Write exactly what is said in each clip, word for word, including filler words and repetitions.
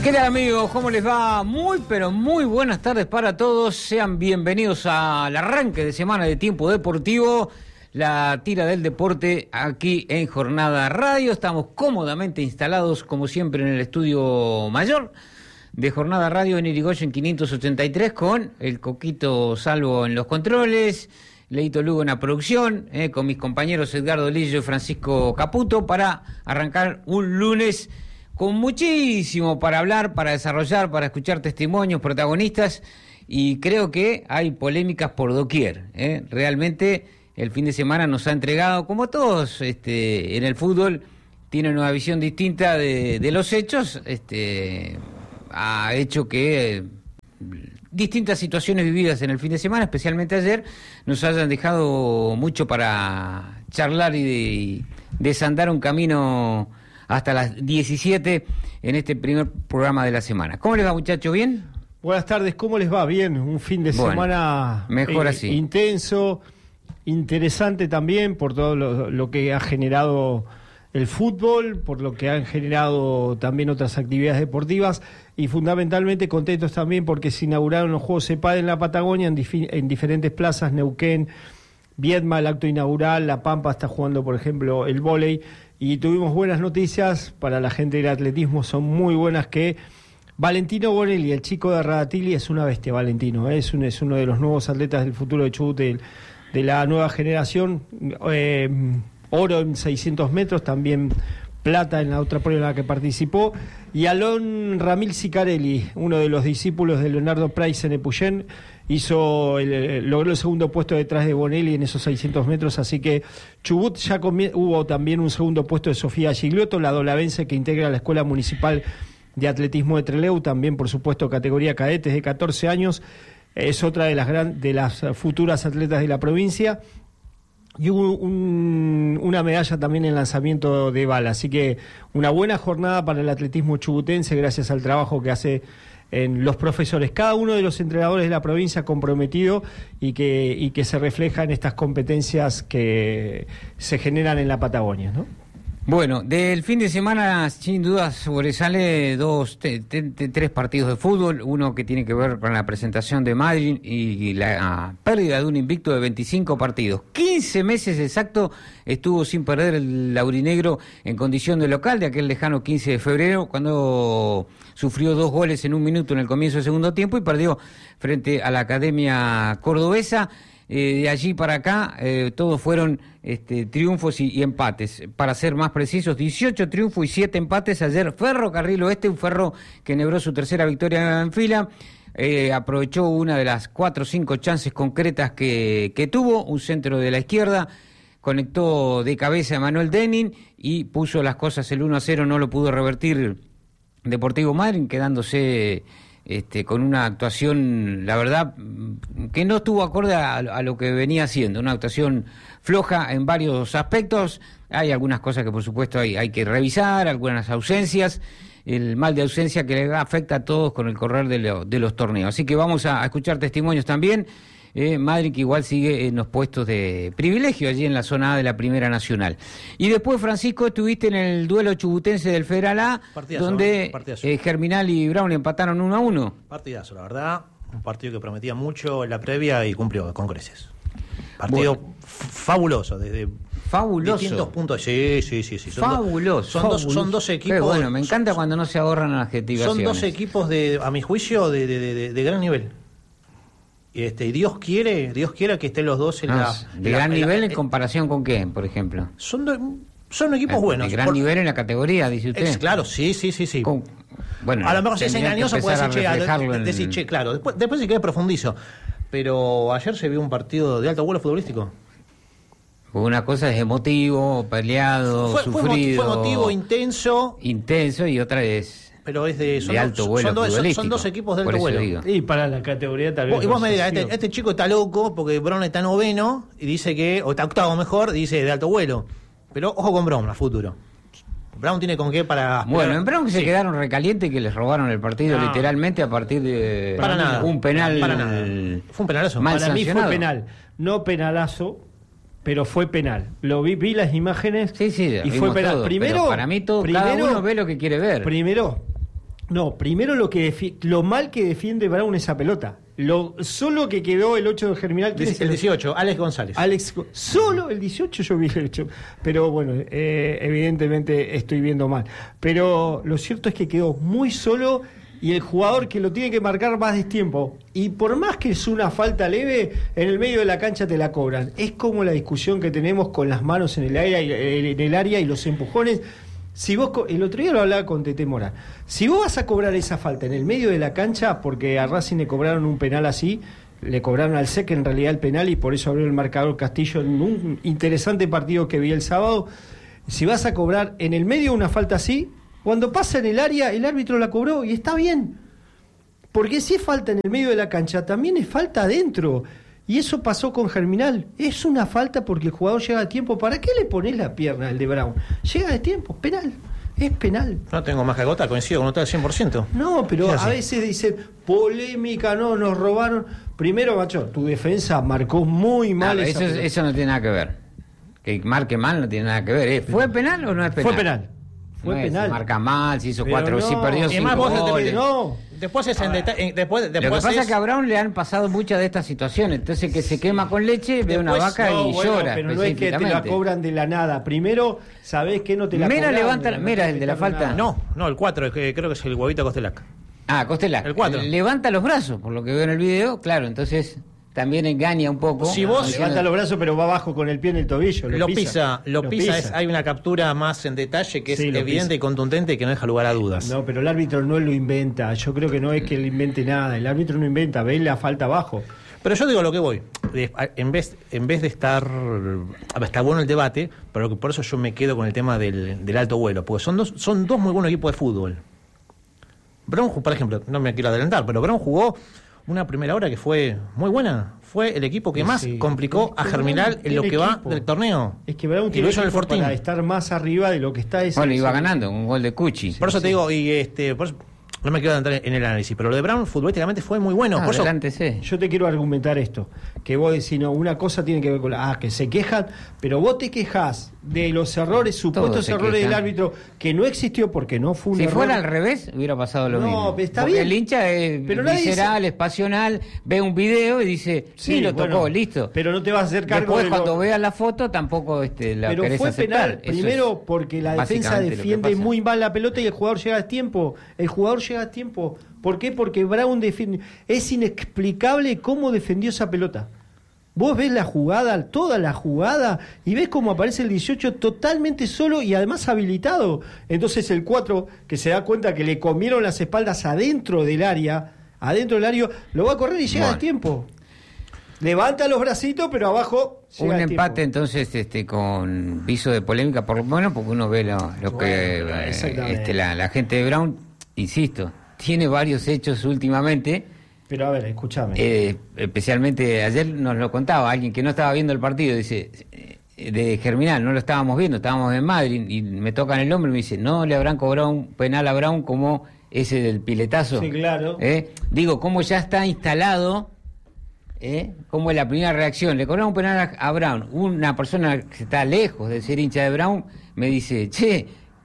¿Qué tal, amigos? ¿Cómo les va? Muy, pero muy buenas tardes para todos. Sean bienvenidos al arranque de semana de Tiempo Deportivo, la tira del deporte aquí en Jornada Radio. Estamos cómodamente instalados, como siempre, en el estudio mayor de Jornada Radio en Irigoyen quinientos ochenta y tres, con el Coquito Salvo en los controles, Leito Lugo en la producción, eh, con mis compañeros Edgardo Lillo y Francisco Caputo, para arrancar un lunes con muchísimo para hablar, para desarrollar, para escuchar testimonios, protagonistas, y creo que hay polémicas por doquier, ¿eh? Realmente el fin de semana nos ha entregado, como todos este, en el fútbol, tienen una visión distinta de, de los hechos, este, ha hecho que eh, distintas situaciones vividas en el fin de semana, especialmente ayer, nos hayan dejado mucho para charlar y, de, y desandar un camino hasta las diecisiete en este primer programa de la semana. ¿Cómo les va, muchachos? ¿Bien? Buenas tardes, ¿cómo les va? Bien, un fin de bueno, semana mejor eh, así. intenso, interesante también por todo lo, lo que ha generado el fútbol, por lo que han generado también otras actividades deportivas, y fundamentalmente contentos también porque se inauguraron los Juegos CEPAD en la Patagonia, en, dif- en diferentes plazas, Neuquén, Viedma, el acto inaugural, La Pampa está jugando, por ejemplo, el vóley. Y tuvimos buenas noticias para la gente del atletismo, son muy buenas, que Valentino Bonelli, el chico de Radatili, es una bestia. Valentino, ¿eh? es, un, es uno de los nuevos atletas del futuro de Chubut, de, de la nueva generación, eh, oro en seiscientos metros, también plata en la otra prueba en la que participó, y Alon Ramil Sicarelli, uno de los discípulos de Leonardo Price en Epuyén, hizo el, logró el segundo puesto detrás de Bonelli en esos seiscientos metros, así que Chubut ya comie- hubo también un segundo puesto de Sofía Gigliotto, la dolavense que integra la Escuela Municipal de Atletismo de Trelew, también por supuesto categoría cadetes de catorce años, es otra de las gran, de las futuras atletas de la provincia, y hubo un, una medalla también en lanzamiento de bala, así que una buena jornada para el atletismo chubutense gracias al trabajo que hace en los profesores, cada uno de los entrenadores de la provincia comprometido, y que, y que se refleja en estas competencias que se generan en la Patagonia, ¿no? Bueno, del fin de semana sin duda sobresale dos, te, te, te, tres partidos de fútbol, uno que tiene que ver con la presentación de Madrid y la pérdida de un invicto de veinticinco partidos. quince meses exacto estuvo sin perder el laurinegro en condición de local, de aquel lejano quince de febrero, cuando sufrió dos goles en un minuto en el comienzo del segundo tiempo y perdió frente a la Academia Cordobesa. Eh, de allí para acá, eh, todos fueron este, triunfos y, y empates. Para ser más precisos, dieciocho triunfos y siete empates. Ayer Ferrocarril Oeste, un Ferro que enhebró su tercera victoria en fila, eh, aprovechó una de las cuatro o cinco chances concretas que, que tuvo, un centro de la izquierda, conectó de cabeza a Manuel Denin y puso las cosas el uno a cero, no lo pudo revertir Deportivo Madryn, quedándose Este, con una actuación, la verdad, que no estuvo acorde a, a lo que venía haciendo, una actuación floja en varios aspectos. Hay algunas cosas que por supuesto hay, hay que revisar, algunas ausencias, el mal de ausencia que le afecta a todos con el correr de, lo, de los torneos. Así que vamos a, a escuchar testimonios también. Eh, Madrid, que igual sigue en los puestos de privilegio allí en la zona A de la Primera Nacional. Y después, Francisco, estuviste en el duelo chubutense del Federal A, partidazo, donde eh, Germinal y Brown empataron uno a uno. Partidazo, la verdad, un partido que prometía mucho en la previa y cumplió con creces. Partido bueno. f- fabuloso, desde fabuloso. distintos puntos. Sí, sí, sí, sí. Son fabuloso. Do, son, fabuloso. Dos, son dos equipos. Qué bueno, me encanta son, cuando no se ahorran adjetivaciones. Son dos equipos de, a mi juicio, de, de, de, de gran nivel. Este, y Dios quiere, Dios quiera que estén los dos en ah, la... ¿De en gran la, nivel en, en comparación con qué, por ejemplo? Son, do, son equipos de, buenos. De gran por, nivel en la categoría, dice usted. Es, claro, sí, sí, sí, sí. Con, bueno, a lo mejor si es engañoso puede decir, che, de, decir, che, claro, después, después si querés profundizo. Pero ayer se vio un partido de alto vuelo futbolístico. Una cosa es emotivo, peleado, fue, sufrido. Fue emotivo, intenso. Intenso, y otra es... Pero es de, son, de alto vuelo son, dos, son, son dos equipos de alto vuelo. Digo. Y para la categoría tal vez. Y vos me dirás, este, este chico está loco porque Brown está noveno y dice que, o está octavo mejor, dice de alto vuelo. Pero ojo con Brown a futuro. Brown tiene con qué para... Bueno, en Brown sí. Se quedaron recalientes, que les robaron el partido no. literalmente a partir de para nada. un penal. Para nada. Fue un penalazo. Mal para sancionado. Mí fue penal, no penalazo, pero fue penal. Lo vi, vi las imágenes sí, sí, y fue penal. Todo, primero, para mí todo, primero, cada uno ve lo que quiere ver. Primero, No, primero lo que defi- lo mal que defiende Brown esa pelota. Lo solo que quedó el ocho de Germinal. ¿Quién es El dieciocho, Alex González. Alex, solo el dieciocho yo vi el ocho. Pero bueno, eh, evidentemente estoy viendo mal. Pero lo cierto es que quedó muy solo y el jugador que lo tiene que marcar más de tiempo. Y por más que es una falta leve, en el medio de la cancha te la cobran. Es como la discusión que tenemos con las manos en el área y, en el área y los empujones. Si vos, el otro día lo hablaba con Tete Morán, si vos vas a cobrar esa falta en el medio de la cancha, porque a Racing le cobraron un penal así, le cobraron al S E C en realidad el penal y por eso abrió el marcador Castillo en un interesante partido que vi el sábado, si vas a cobrar en el medio una falta así, cuando pasa en el área, el árbitro la cobró y está bien, porque si es falta en el medio de la cancha, también es falta adentro. Y eso pasó con Germinal. Es una falta porque el jugador llega a tiempo. ¿Para qué le pones la pierna al de Brown? Llega de tiempo, penal. Es penal. No tengo más que agotar, coincido con usted al cien por ciento. No, pero a veces dicen, polémica, no, nos robaron. Primero, macho, tu defensa marcó muy mal. No, esa eso, eso no tiene nada que ver. Que marque mal no tiene nada que ver. ¿eh? ¿Fue penal o no es penal? Fue penal. Fue no penal. Es, marca mal, se hizo Pero cuatro, no. sí perdió Y cinco además vos goles. te- No. Después es en detalle. Después, después Lo que pasa es, es que a Brown le han pasado muchas de estas situaciones. Entonces que se quema con leche, ve una Después, vaca No, y bueno, llora. pero no es que te la específicamente. cobran de la nada. Primero, sabés que no te la Mera cobraron, levanta- no te Mera, el de la quitaron falta. nada. No, no, el cuatro, que creo que es el huevito Costelac. Ah, Costela. El cuatro. Levanta los brazos, por lo que veo en el video. Claro, entonces también engaña un poco. Si vos- Diciendo- Levanta los brazos, pero va abajo con el pie en el tobillo. Lo, Lo pisa, lo pisa, es- hay una captura más en detalle que es Sí, lo evidente pisa. y contundente y que no deja lugar a dudas. No, pero el árbitro no lo inventa. Yo creo que no es que él invente nada. El árbitro no inventa, ve la falta abajo. Pero yo digo lo que voy. De- a- En vez, en vez de estar. A ver, está bueno el debate, pero que por eso yo me quedo con el tema del, del alto vuelo. Porque son dos, son dos muy buenos equipos de fútbol. Brown, por ejemplo, no me quiero adelantar, pero Brown jugó una primera hora que fue muy buena. Fue el equipo que más Sí. complicó a Pero Germinal Brown en lo tiene que va equipo. del torneo. Es que Brown Y tiene lo hizo en el equipo Fortín. para estar más arriba de lo que está ese. Bueno, iba ese- ganando con un gol de Cuchi. Por eso te digo, y este, por eso- no me quiero adelantar en el análisis, pero lo de Brown futbolísticamente fue muy bueno. Ah, por eso, adelántese. Yo te quiero argumentar esto, que vos decís, no, una cosa tiene que ver con la... Ah, que se quejan, pero vos te quejás de los errores, supuestos se errores quejan. del árbitro, que no existió porque no fue un Si error. fuera al revés, hubiera pasado lo No, mismo. está Porque bien. el hincha es Pero nadie visceral, dice- es pasional, ve un video y dice, sí, Sí, lo tocó, bueno, listo. pero no te vas a hacer cargo Después, de lo- cuando veas la foto, tampoco este, la Pero querés fue aceptar. penal, Eso primero es porque la defensa básicamente lo que defiende pasa. muy mal la pelota y el jugador llega a tiempo. El jugador llega a tiempo. ¿Por qué? Porque Brown defiende. Es inexplicable cómo defendió esa pelota. Vos ves la jugada, toda la jugada, y ves cómo aparece el dieciocho totalmente solo y además habilitado. Entonces el cuatro, que se da cuenta que le comieron las espaldas adentro del área, adentro del área, lo va a correr y llega Bueno. a tiempo. Levanta los bracitos, pero abajo llega Un a empate tiempo. entonces este con viso de polémica, por lo menos porque uno ve lo, lo Bueno, que eh, exactamente. este, la, la gente de Brown, insisto, tiene varios hechos últimamente, Pero a ver, escúchame. eh, especialmente ayer nos lo contaba alguien que no estaba viendo el partido, dice, eh, de Germinal, no lo estábamos viendo, estábamos en Madrid y me tocan el hombro y me dice, no le habrán cobrado un penal a Brown como ese del piletazo. Sí, claro. ¿Eh? Digo, cómo ya está instalado, ¿eh? Cómo es la primera reacción. Le cobraron un penal a, a Brown. Una persona que está lejos de ser hincha de Brown me dice, che,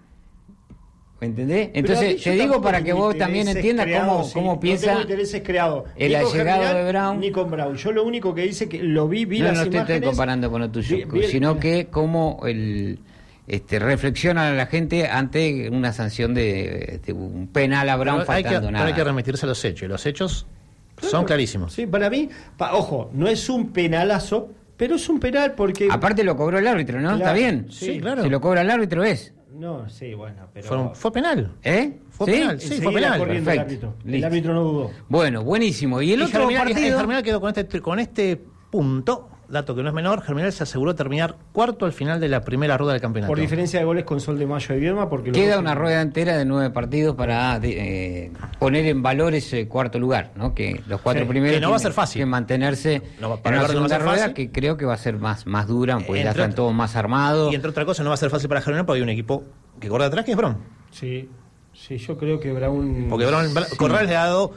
¿me entendés? Pero a Entonces, mí yo te digo tampoco para tengo que vos también intereses entiendas creados, cómo, sí. cómo No piensa tengo intereses creados. el Ni con allegado Germinal, de Brown. Ni con Brown. Yo lo único que dice que lo vi, vi No, las no te imágenes. estoy comparando con lo tuyo, Vi- vi- sino que cómo el este reflexiona la gente ante una sanción de, de un penal a Brown pero hay, que, faltando pero nada. hay que remitirse a los hechos. y Los hechos Claro. son clarísimos. Sí, para mí, pa- ojo, no es un penalazo, pero es un penal porque... Aparte lo cobró el árbitro, ¿no? Claro, ¿Está bien? sí, claro. Si lo cobra el árbitro es. No, sí, bueno, pero... Fueron- fue penal. ¿Eh? Fue ¿Sí? penal, sí, enseguida fue penal. corriendo el Perfecto, árbitro. El listo. árbitro no dudó. Bueno, buenísimo. Y el Y otro Germinal, y partido... Germinal quedó con este, con este punto, dato que no es menor. Germinal se aseguró terminar cuarto al final de la primera rueda del campeonato. Por diferencia de goles con Sol de Mayo y Viedma, porque... los Queda dos- una rueda entera de nueve partidos para de- eh, poner en valor ese cuarto lugar, ¿no? Que los cuatro Sí, primeros que no va a tienen ser fácil. que mantenerse No va- en para una el Verde no va a segunda ser rueda fácil. que creo que va a ser más más dura, pues ya Entre están ot- todos más armados. Y entre otras cosas no va a ser fácil para Germinal porque hay un equipo que corre atrás que es Brown. Sí, sí, yo creo que Brown... Porque Brown, Sí. Corrales le ha dado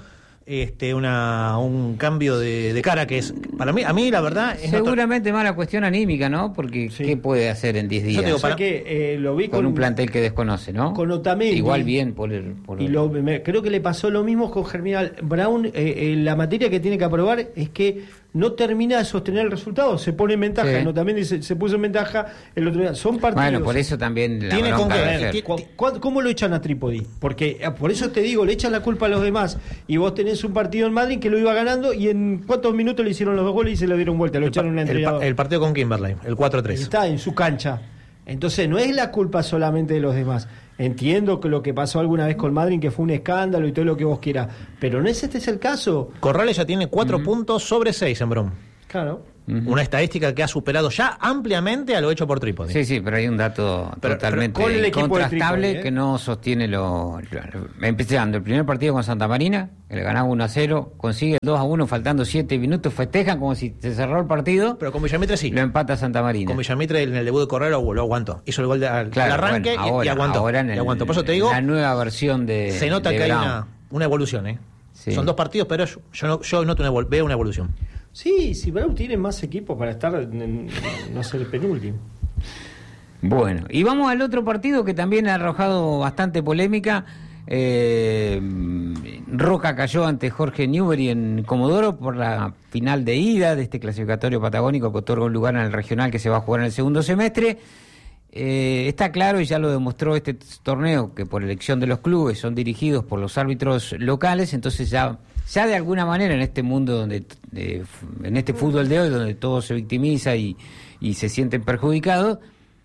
este, una, un cambio de, de cara que es, para mí, a mí la verdad... Es seguramente noto... mala cuestión anímica, ¿no? Porque sí. ¿Qué puede hacer en diez días? Yo digo, para que eh, lo vi con, con un plantel que desconoce, ¿no? Con Otamendi. Igual bien por el... Por y el... Lo, me, creo que le pasó lo mismo con Germinal Brown. Eh, eh, la materia que tiene que aprobar es que no termina de sostener el resultado, se pone en ventaja, sí. ¿no? También se, se puso en ventaja el otro día. Son partidos. Bueno, por eso también la ¿Tiene con qué? ¿Cómo lo echan a Trípodi? Porque por eso te digo, le echan la culpa a los demás. Y vos tenés un partido en Madrid que lo iba ganando y en cuántos minutos le hicieron los dos goles y se lo dieron vuelta, lo el, echaron un entrenador. El, el partido con Kimberley, el cuatro tres. Está en su cancha. Entonces no es la culpa solamente de los demás. Entiendo que lo que pasó alguna vez con Madrid, que fue un escándalo y todo lo que vos quieras, pero no es este es el caso. Corrales ya tiene cuatro uh-huh. puntos sobre seis en Brom. Claro. Uh-huh. Una estadística que ha superado ya ampliamente a lo hecho por Trípodi. Sí, sí, pero hay un dato pero, totalmente pero contrastable Trípodi, ¿eh? Que no sostiene lo, lo... Empezando el primer partido con Santa Marina, que le ganaba uno a cero, consigue el dos a uno faltando siete minutos, festejan como si se cerró el partido. Pero con Villamitre sí. Lo empata Santa Marina. Con Villamitre en el debut de Correa lo, lo aguantó. Hizo el gol de, al, claro, arranque bueno, ahora, y, y aguantó. Ahora en el, y aguantó. Por eso te digo, la nueva versión de se nota de que Brown. Hay una, una evolución, ¿eh? Sí. Son dos partidos, pero yo, yo, no, yo noto una, veo una evolución. Sí, si Brown tiene más equipos para estar en, no sé, el penúltimo. Bueno, y vamos al otro partido que también ha arrojado bastante polémica. Eh, Roca cayó ante Jorge Newbery en Comodoro por la final de ida de este clasificatorio patagónico que otorga un lugar en el regional que se va a jugar en el segundo semestre. Eh, está claro, y ya lo demostró este torneo, que por elección de los clubes son dirigidos por los árbitros locales, entonces ya... Ya de alguna manera en este mundo, donde de, en este fútbol de hoy, donde todo se victimiza y, y se sienten perjudicados,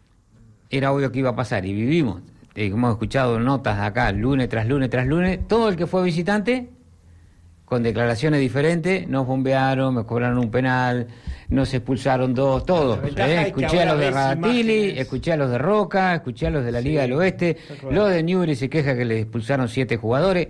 era obvio que iba a pasar. Y vivimos, eh, hemos escuchado notas de acá, lunes tras lunes tras lunes, todo el que fue visitante, con declaraciones diferentes, nos bombearon, me cobraron un penal, nos expulsaron dos, todos. Eh, escuché a los de Radatili, escuché a los de Roca, escuché a los de la Liga sí, del Oeste, los de Newbery se queja que le expulsaron siete jugadores.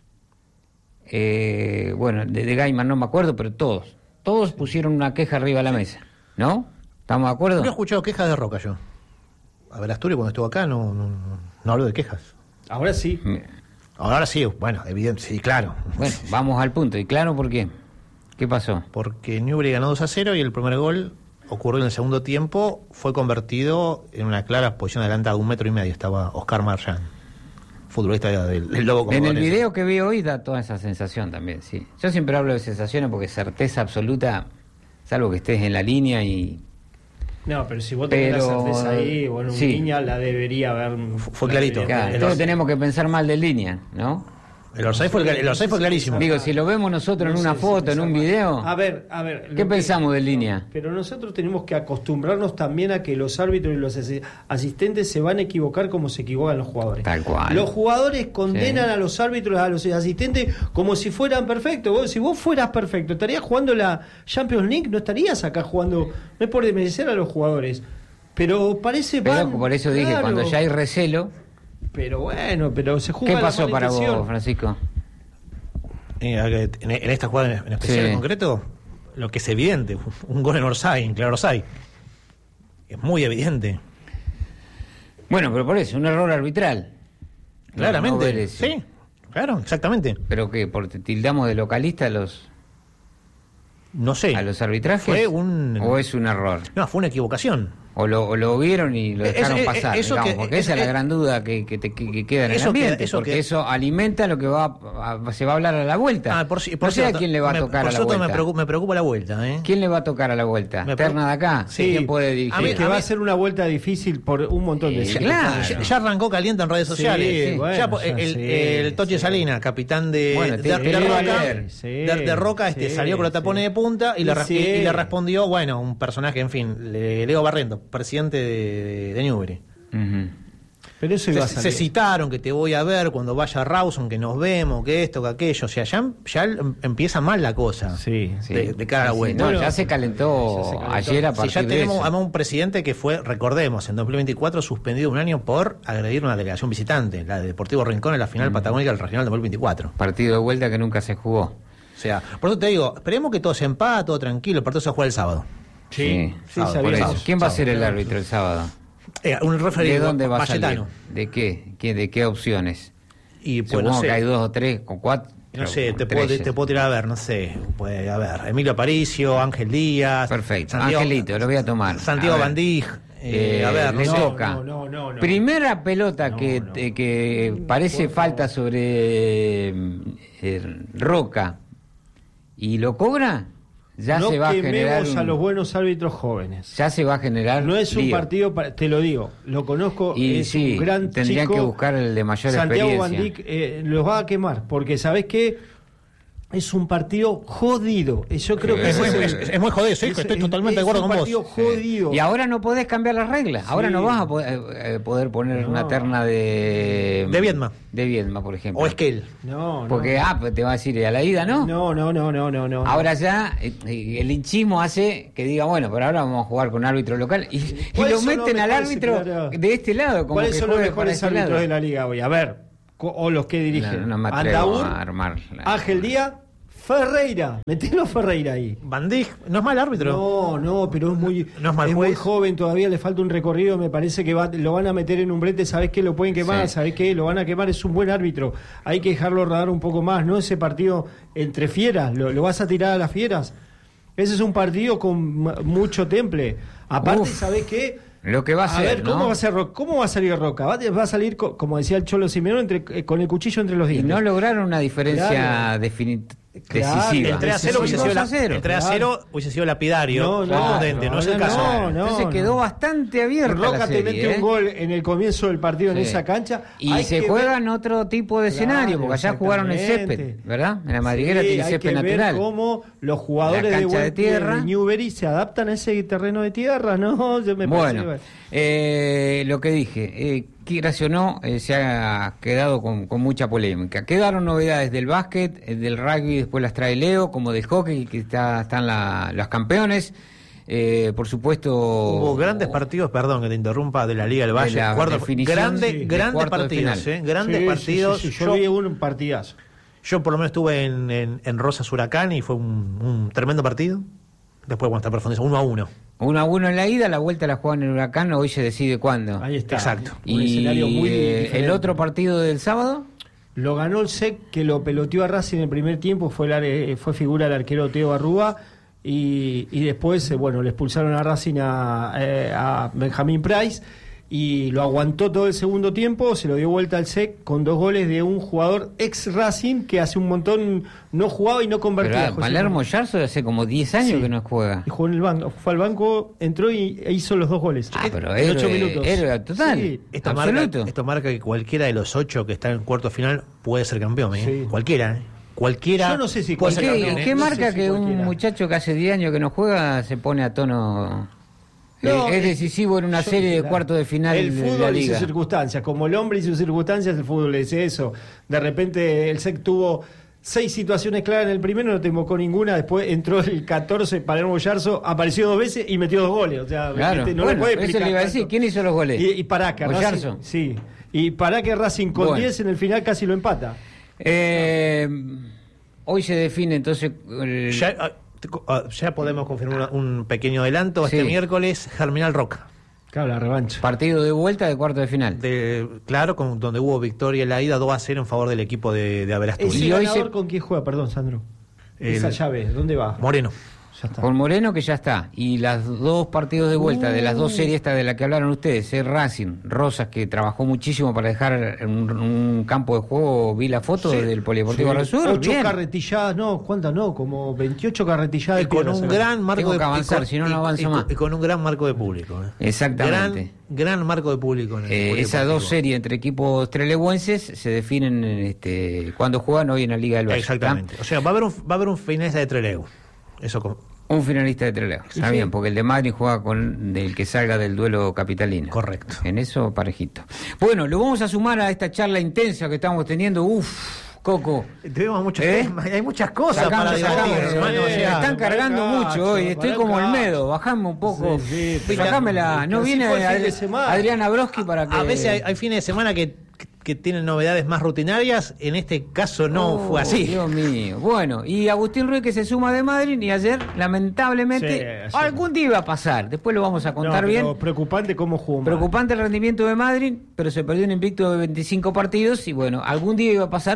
Eh, bueno, de, de Gaiman no me acuerdo, pero todos, todos pusieron una queja arriba de la mesa, ¿no? ¿Estamos de acuerdo? No he escuchado quejas de Roca yo. A ver, Asturias cuando estuvo acá no, no, no hablo de quejas. Ahora sí. Ahora sí, bueno, evidente, sí, claro. Bueno, vamos al punto, ¿y claro por qué? ¿Qué pasó? Porque Newbery ganó dos a cero y el primer gol ocurrió en el segundo tiempo, fue convertido en una clara posición adelantada de un metro y medio, estaba Oscar Marchán, futbolista del, del Lobo. En el video que vi hoy da toda esa sensación también, sí. Yo siempre hablo de sensaciones porque certeza absoluta, salvo que estés en la línea y... No, pero si vos tenés pero... la certeza ahí, bueno, sí. línea la debería haber... Fue clarito. Claro, entonces tenemos que pensar mal de línea, ¿no? El Orsay fue, el Orsay fue clarísimo. Digo, si lo vemos nosotros no en una sé, foto, en un video... A ver, a ver... ¿Qué pensamos de línea? Pero nosotros tenemos que acostumbrarnos también a que los árbitros y los asistentes se van a equivocar como se equivocan los jugadores. Tal cual. Los jugadores condenan sí. a los árbitros, a los asistentes, como si fueran perfectos. Vos, si vos fueras perfecto, estarías jugando la Champions League, no estarías acá jugando... No es por desmerecer a los jugadores, pero parece... Pero van, por eso dije, claro. cuando ya hay recelo... Pero bueno, pero se juega. ¿Qué pasó para vos, Francisco? Eh, en, en esta jugada en especial sí. en concreto, lo que es evidente, un gol en Orsay, en claro Orsay. Es muy evidente. Bueno, pero por eso, un error arbitral. Claramente. No, no sí, claro, exactamente. ¿Pero qué? ¿Porque tildamos de localista a los... No sé. ¿A los arbitrajes? Fue un... ¿O es un error? No, fue una equivocación. O lo, o lo vieron y lo dejaron es, pasar, eso digamos, que, porque es, esa es es la gran duda que, que, te, que, que queda en el eso ambiente, que, eso porque que, eso alimenta lo que va a, se va a hablar a la vuelta. Ah, por, por no sé cierto, a quién le va a me, tocar por a la vuelta. Me preocupa, me preocupa la vuelta. ¿eh? ¿Quién le va a tocar a la vuelta? Me ¿Terna de acá? Sí. ¿Quién puede dirigir? A mí, que a va mí, a ser una vuelta difícil por un montón de eh, claro. ya, ya arrancó caliente en redes sociales. Sí, sí. Bueno, ya, ya, el, sí, el Toche sí. Salina, capitán de, bueno, de, te, de, te de Roca, sí, de, de Roca este, sí, salió con los tapones sí. de punta y, y, le, sí. y, y le respondió, bueno, un personaje, en fin, Leo Barrendo, presidente de, de Newbery. Uh-huh. Pero eso iba a salir. Se citaron que te voy a ver cuando vaya Rawson, que nos vemos, que esto, que aquello. O sea, ya, ya empieza mal la cosa. Sí, sí. De, de cara a la vuelta. Sí, no, ya se calentó, ya se calentó ayer a partir sí, ya de tenemos eso. además un presidente que fue, recordemos, en dos mil veinticuatro suspendido un año por agredir una delegación visitante, la de Deportivo Rincón en la final uh-huh. patagónica del regional dos mil veinticuatro. Partido de vuelta que nunca se jugó. O sea, por eso te digo, esperemos que todo se empate, todo tranquilo. El partido se juega el sábado. Sí, sí, sí sábado, por eso. ¿Quién va a ser el árbitro el sábado? Eh, un referee. ¿De dónde va a Valletano. salir? ¿De qué? ¿Qué? ¿De qué opciones? Y pues, Supongo no sé. que hay dos o tres, con cuatro, No sé, te puedo, te puedo tirar a ver, no sé, puede, a ver, Emilio Aparicio, Ángel Díaz. Perfecto, Santiago, Angelito, lo voy a tomar. Santiago a Bandij, eh, eh, a ver, le no, toca. No, no, no, no. Primera pelota No, que, no. eh, que parece Por falta favor. sobre eh, Roca y lo cobra, ya no se va a generar quememos un- a los buenos árbitros jóvenes. ya se va a generar No es un lío. partido, para, te lo digo, lo conozco, Y es sí, un gran tendrían chico. que buscar el de mayor Santiago experiencia. Bandic eh, los va a quemar, porque ¿sabés qué? Es un partido jodido. Y yo creo Sí, que es, ese muy, es, es, es muy jodido, sí, estoy es- totalmente de es acuerdo un con partido vos. jodido. Y ahora no podés cambiar las reglas. Ahora Sí. no vas a poder, eh, poder poner No. una terna de De Viedma. de Viedma, por ejemplo. O Esquel. No, no. Porque ah, pues te va a decir a la ida, ¿no? No, no, no, no, no, no. Ahora ya eh, eh, el hinchismo hace que diga, bueno, pero ahora vamos a jugar con árbitro local y, y ¿Cuáles lo son los meten al mejores, árbitro claro? de este lado. Como ¿Cuáles que son los juegue para mejores este árbitros lado. de la liga hoy? A ver, co- o los que dirigen. No, no me atrevo Andaur, a armar. Ángel Díaz, Ferreira. Metelo a Ferreira ahí. Bandij, no es mal árbitro. No, no, pero es muy, No es mal muy juez. joven, todavía le falta un recorrido, me parece que va, lo van a meter en un brete, ¿sabés qué? Lo pueden quemar, Sí. ¿sabés qué? Lo van a quemar, es un buen árbitro, hay que dejarlo rodar un poco más, no ese partido entre fieras, ¿lo, lo vas a tirar a las fieras? Ese es un partido con m- mucho temple. Aparte, Uf, ¿sabés qué? Lo que va a, A ser, ver, ¿cómo ¿no? va a ser Ro- cómo va a salir Roca? Va, va a salir, co- como decía el Cholo Simeone, entre, eh, con el cuchillo entre los Y dientes. no lograron una diferencia Claro. defini- Claro, decisiva. Entre a cero hubiese dos sido, la- a cero. entre a claro. cero hubiese sido lapidario, No, no, contundente, no, no, es el no, caso. no, no. Entonces quedó bastante abierta Roca la te serie, mete ¿eh? un gol en el comienzo del partido en Sí. esa cancha. Y Hay se que juega ver- en otro tipo de Claro, escenario, porque allá jugaron en césped, exactamente. ¿verdad? En la madriguera Sí, tiene hay césped que ver natural. cómo los jugadores La de, cancha buen de pie tierra. de Newbery se adaptan a ese terreno de tierra, ¿no? Yo me parece Bueno, que- eh, lo que dije, eh, quieras o no, eh, se ha quedado con, con mucha polémica. Quedaron novedades del básquet, eh, del rugby, después las trae Leo, como del hockey, que está, están la- los campeones. Eh, por supuesto... Hubo grandes partidos, perdón que te interrumpa, de la Liga del Valle. De la cuarto- definición, grande, sí, de grandes cuarto de partidos, final. ¿eh? Grandes Sí, sí, partidos. sí, sí, Yo, Yo, vi un partidazo. yo por lo menos estuve en, en, en Rosas Huracán y fue un, un tremendo partido. Después, bueno, está profundizado, uno a uno. Uno a uno en la ida, la vuelta la juegan en el Huracán, hoy se decide cuándo. Ahí está. Exacto. Un Y escenario muy eh, diferente. el otro partido del sábado, Lo ganó el S E C, que lo peloteó a Racing en el primer tiempo, fue, el ar- fue figura el arquero Teo Arrúa, y, y después, eh, bueno, le expulsaron a Racing a, eh, a Benjamín Price, y lo aguantó todo el segundo tiempo, se lo dio vuelta al S E C con dos goles de un jugador ex Racing que hace un montón no jugaba y no convertía. pero José Palermo Manuel. Yarzo hace como diez años Sí. que no juega. Y jugó en el banco, fue al banco, entró y e hizo los dos goles. Ah, pero en ocho héroe- minutos. héroe total. Sí. Esto marca, Absoluto. esto marca que cualquiera de los ocho que están en cuarto final puede ser campeón, ¿eh? Sí. Cualquiera, ¿eh? Cualquiera. Yo no sé si puede ¿Y ser qué, cualquiera, campeón, qué ¿eh? No sé marca si que un cualquiera. muchacho que hace diez años que no juega se pone a tono? No, Eh, es eh, decisivo en una Yo- serie de la- cuartos de final el de la fútbol y sus liga. circunstancias, como el hombre y sus circunstancias, el fútbol es eso. De repente el S E C tuvo seis situaciones claras en el primero, no te invocó ninguna, después entró el catorce, Palermo Yarzo, apareció dos veces y metió dos goles. O sea, Claro, este, no bueno, le puede eso explicar le iba a tanto. decir. ¿Quién hizo los goles? Y, y para que Racing, Oyarzo. sí. Y para que Racing con Bueno. diez en el final casi lo empata. Eh, hoy se define entonces... el- Ya, ah, te- ah, ya podemos confirmar una- un pequeño adelanto. Sí. Este miércoles, Germinal Roca. Claro, la revancha. partido de vuelta de cuarto de final. De, claro, con, donde hubo victoria en la ida dos a cero en favor del equipo de, de Averasturi. ¿Ese Y hoy ganador se- con quién juega? Perdón, Sandro. El- Esa llave, ¿dónde va? Moreno. Ya está. Con Moreno que ya está. Y las dos partidos de vuelta de las dos series estas de las que hablaron ustedes, es Racing, Rosas, que trabajó muchísimo para dejar un, un campo de juego, vi la foto Sí, del Polideportivo Sí, Arrasur. ocho bien. carretilladas, no, ¿cuántas no? Como veintiocho carretilladas Y de con piedra, un se ve. gran marco Tengo de que avanzar, y con- si no, no y- avanzo y con- más. Y con un gran marco de público. ¿eh? Exactamente. Gran, gran marco de público. En el Eh, esas Polideportivo. dos series entre equipos trelewenses se definen este, cuando juegan hoy en la Liga del Valle. Exactamente. ¿está? O sea, va a haber un, va a haber un finalista de Trelew. Eso con- Un finalista de Trelew. Está sí. bien, porque el de Madrid juega con el que salga del duelo capitalino. Correcto. En eso, parejito. Bueno, lo vamos a sumar a esta charla intensa que estamos teniendo. Uf, Coco. Tenemos muchos ¿Eh? temas, hay muchas cosas Sacamos, para sacamos, debatir, eh, hermano, o me sea, están cargando para el mucho cacho, hoy. para Estoy el como cacho. Olmedo. Bajame un poco. Sí, sí, Sacámela. pero No así viene fue el fin Ad- de semana. Adriana Broski para que. A veces hay, hay fines de semana que, que tienen novedades más rutinarias, en este caso no Oh, fue así. Dios mío. Bueno, y Agustín Ruiz que se suma de Madrid y ayer, lamentablemente, Sí, sí. algún día iba a pasar. Después lo vamos a contar No, pero bien. preocupante cómo jugó. Madrid. Preocupante el rendimiento de Madrid, pero se perdió un invicto de veinticinco partidos y bueno, algún día iba a pasar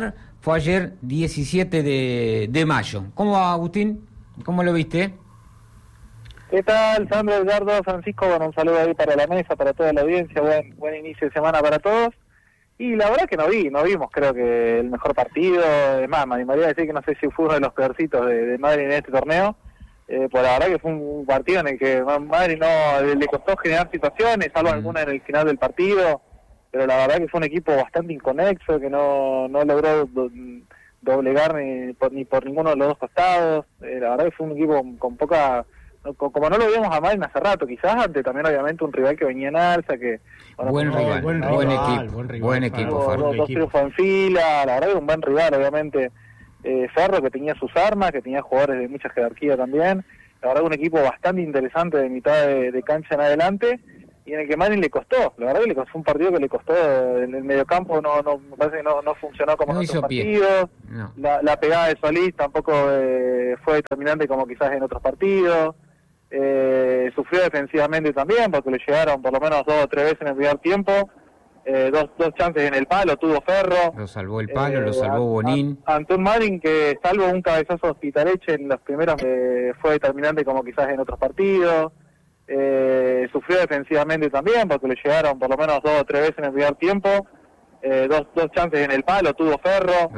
fue ayer diecisiete de, de mayo. ¿Cómo va, Agustín? ¿Cómo lo viste? ¿Qué tal, Sandro, Edgardo, Francisco? Bueno, un saludo ahí para la mesa, para toda la audiencia, buen buen inicio de semana para todos. Y la verdad que no vi, no vimos creo que el mejor partido, de más, me animaría a decir que no sé si fue uno de los peorcitos de, de Madrid en este torneo, eh, pues la verdad que fue un partido en el que Madrid no le costó generar situaciones, salvo mm. alguna en el final del partido, pero la verdad que fue un equipo bastante inconexo, que no, no logró do, doblegar ni por, ni por ninguno de los dos costados, eh, la verdad que fue un equipo con, con poca... como no lo veíamos a Madrid hace rato, quizás ante también obviamente un rival que venía en alza, que bueno, buen, no, rival, buen, no, buen no, equipo, buen, rival, buen equipo, dos, dos, dos triunfos en fila, la verdad que un buen rival, obviamente eh, Ferro, que tenía sus armas, que tenía jugadores de mucha jerarquía también, la verdad que un equipo bastante interesante de mitad de, de cancha en adelante, y en el que Madrid le costó, la verdad que le costó un partido que le costó, en el mediocampo no, no, me parece que no, no funcionó como no en otros pie. partidos, no. la, la pegada de Solís tampoco eh, fue determinante como quizás en otros partidos. Eh, sufrió defensivamente también porque le llegaron por lo menos dos o tres veces en el primer tiempo, eh, dos, dos chances en el palo, tuvo Ferro, lo salvó el palo, eh, lo salvó Bonín, ante un Madrid que salvo un cabezazo Hospitaleche en los primeros eh, fue determinante como quizás en otros partidos, eh, sufrió defensivamente también porque le llegaron por lo menos dos o tres veces en el primer tiempo, eh, dos, dos chances en el palo, tuvo Ferro.